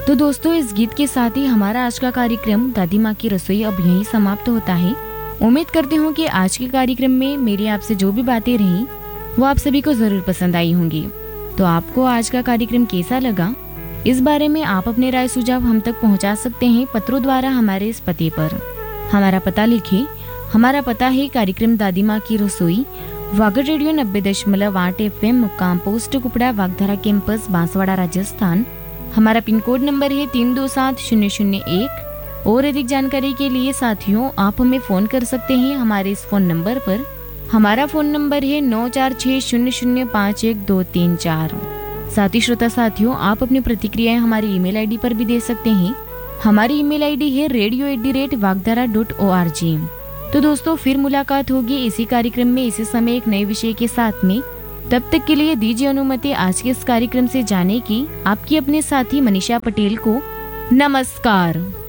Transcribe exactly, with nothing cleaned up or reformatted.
तो दोस्तों, इस गीत के साथ ही हमारा आज का कार्यक्रम दादी माँ की रसोई अब यहीं समाप्त होता है। उम्मीद करती हूँ कि आज के कार्यक्रम में मेरी आपसे जो भी बातें रही वो आप सभी को जरूर पसंद आई होंगी। तो आपको आज का कार्यक्रम कैसा लगा, इस बारे में आप अपने राय सुझाव हम तक पहुंचा सकते हैं पत्रों द्वारा हमारे इस पते पर। हमारा पता लिखिए। हमारा पता है कार्यक्रम दादी माँ की रसोई, वागर रेडियो नब्बे दशमलव आठ एफ एम, मुक्काम पोस्ट कुपड़ा, वागधारा कैंपस, बांसवाड़ा, राजस्थान। हमारा पिन कोड नंबर है तीन दो सात शून्य शून्य एक। और अधिक जानकारी के लिए साथियों आप हमें फोन कर सकते हैं हमारे इस फोन नंबर पर। हमारा फोन नंबर है नौ चार छः शून्य शून्य पाँच एक दो तीन चार। साथ ही श्रोता साथियों, आप अपनी प्रतिक्रियाएं हमारी ईमेल आईडी पर भी दे सकते हैं। हमारी ईमेल आईडी है radio at the rate वागधारा dot O R G. तो दोस्तों, फिर मुलाकात होगी इसी कार्यक्रम में इसी समय एक नए विषय के साथ में। तब तक के लिए दीजिए अनुमति आज के इस कार्यक्रम से जाने की आपकी अपने साथी मनीषा पटेल को। नमस्कार।